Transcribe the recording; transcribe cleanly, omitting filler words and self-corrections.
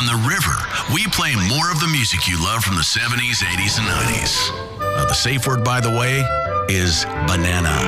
the river, we play more of the music you love from the 70s, 80s, and 90s. The safe word, by the way, is banana.